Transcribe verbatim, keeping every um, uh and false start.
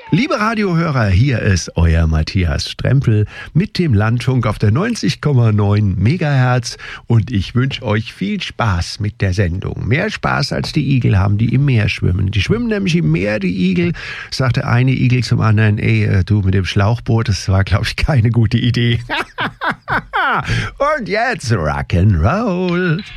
Liebe Radiohörer, hier ist euer Matthias Strempel mit dem Landfunk auf der neunzig Komma neun Megahertz und ich wünsche euch viel Spaß mit der Sendung. Mehr Spaß als die Igel haben, die im Meer schwimmen. Die schwimmen nämlich im Meer, die Igel, sagte eine Igel zum anderen, ey, du mit dem Schlauchboot, das war, glaube ich, keine gute Idee. Und jetzt Rock'n'Roll.